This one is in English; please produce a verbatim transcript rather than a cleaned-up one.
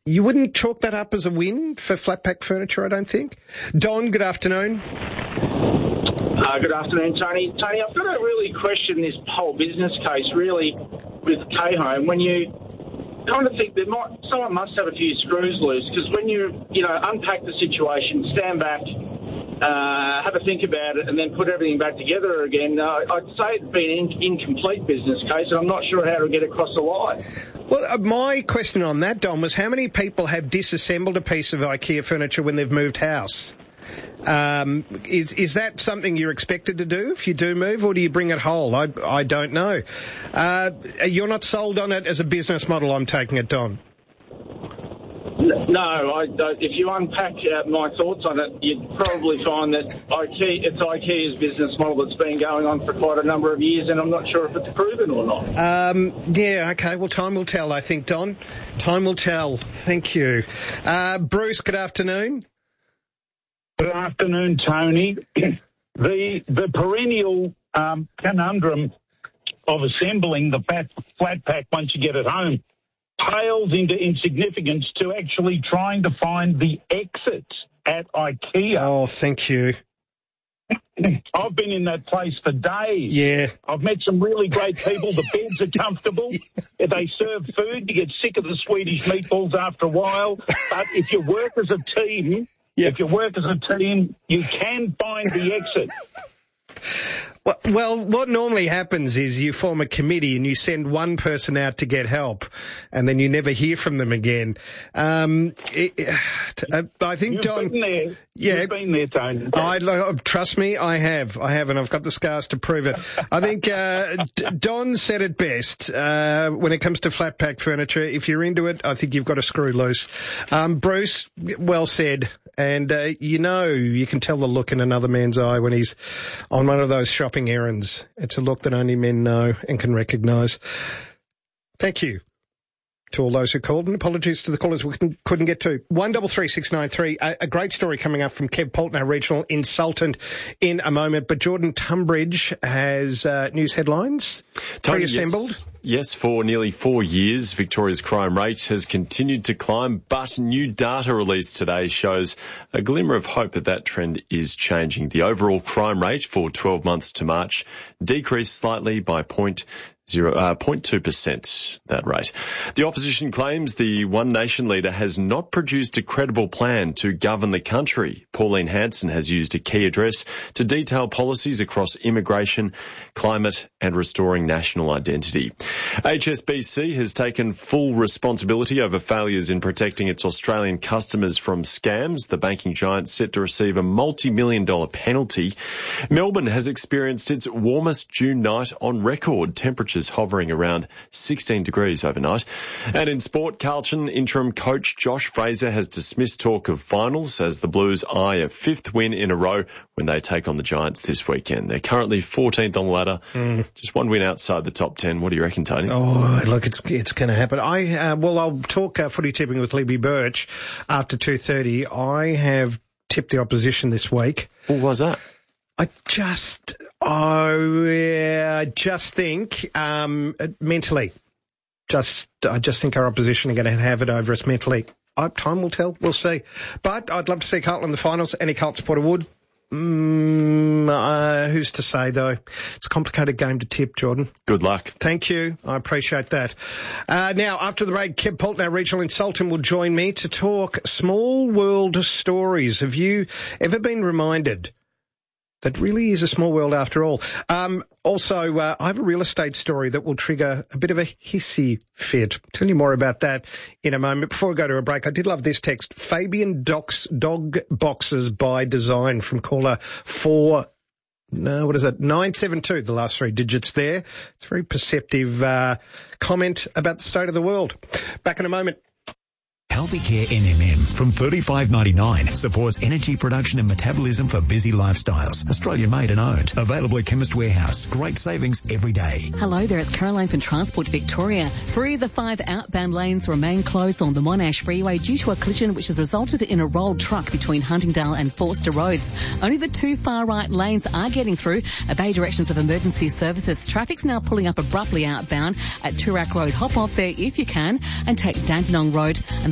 You wouldn't chalk that up as a win for Flatpack Furniture, I don't think. Don, good afternoon. Uh, good afternoon, Tony. Tony, I've got to really question this whole business case, really, with K-Home. When you kind of think there might, someone must have a few screws loose, because when you, you know, unpack the situation, stand back, uh, have a think about it, and then put everything back together again, uh, I'd say it's been an in- incomplete business case, and I'm not sure how to get across the line. Well, uh, my question on that, Don, was how many people have disassembled a piece of IKEA furniture when they've moved house? Um, is is that something you're expected to do if you do move, or do you bring it whole? I, I don't know. Uh, you're not sold on it as a business model, I'm taking it, Don? No, I, if you unpack uh, my thoughts on it, you'd probably find that IKEA, it's IKEA's business model that's been going on for quite a number of years, and I'm not sure if it's proven or not. Um, yeah, okay, well, time will tell, I think, Don. Time will tell. Thank you. Uh, Bruce, good afternoon. Good afternoon, Tony. the the perennial um, conundrum of assembling the fat, flat pack once you get it home pales into insignificance to actually trying to find the exit at IKEA. Oh, thank you. I've been in that place for days. Yeah. I've met some really great people. The beds are comfortable. Yeah. They serve food. You get sick of the Swedish meatballs after a while. But if you work as a team... Yeah. If you work as a team, you can find the exit. Well, well, what normally happens is you form a committee and you send one person out to get help, and then you never hear from them again. Um, it, uh, I think You've Don, been there. Yeah, You've been there, Tony. I, trust me, I have. I have, and I've got the scars to prove it. I think uh, Don said it best. Uh, when it comes to flat pack furniture, if you're into it, I think you've got to screw loose. Um, Bruce, well said. And, uh, you know, you can tell the look in another man's eye when he's on one of those shopping errands. It's a look that only men know and can recognise. Thank you to all those who called, and apologies to the callers we couldn't, couldn't get to. one three three six nine three, a, a great story coming up from Kev Polton, our regional consultant, in a moment. But Jordan Tunbridge has uh, news headlines pre-assembled. Yes. Yes, for nearly four years, Victoria's crime rate has continued to climb, but new data released today shows a glimmer of hope that that trend is changing. The overall crime rate for twelve months to March decreased slightly by point Zero, uh, zero point two percent, that rate. The opposition claims the One Nation leader has not produced a credible plan to govern the country. Pauline Hanson has used a key address to detail policies across immigration, climate and restoring national identity. H S B C has taken full responsibility over failures in protecting its Australian customers from scams. The banking giant set to receive a multi-million dollar penalty. Melbourne has experienced its warmest June night on record. Temperatures hovering around sixteen degrees overnight. And in sport, Carlton interim coach Josh Fraser has dismissed talk of finals as the Blues eye a fifth win in a row when they take on the Giants this weekend. They're currently fourteenth on the ladder, mm. just one win outside the top ten. What do you reckon, Tony? Oh, look, it's it's going to happen. I uh, well, I'll talk uh, footy tipping with Libby Birch after two thirty. I have tipped the opposition this week. What was that? I just, oh, yeah, I just think, um, mentally, just, I just think our opposition are going to have it over us mentally. Uh, time will tell. We'll see. But I'd love to see Carlton in the finals. Any Carlton supporter would. Mm, uh, who's to say, though? It's a complicated game to tip, Jordan. Good luck. Thank you. I appreciate that. Uh, now, after the break, Kev Polton, our regional consultant, will join me to talk small world stories. Have you ever been reminded that really is a small world after all? Um, also, uh, I have a real estate story that will trigger a bit of a hissy fit. I'll tell you more about that in a moment. Before we go to a break, I did love this text. Fabian Docs, Dog Boxes by Design from caller four, no, what is it? nine seven two, the last three digits there. It's a very perceptive uh, comment about the state of the world. Back in a moment. Healthy Care N M M from thirty-five ninety-nine supports energy production and metabolism for busy lifestyles. Australian made and owned. Available at Chemist Warehouse. Great savings every day. Hello there, it's Caroline from Transport Victoria. Three of the five outbound lanes remain closed on the Monash Freeway due to a collision which has resulted in a rolled truck between Huntingdale and Forster Roads. Only the two far right lanes are getting through. Obey directions of emergency services. Traffic's now pulling up abruptly outbound at Toorak Road. Hop off there if you can and take Dandenong Road. And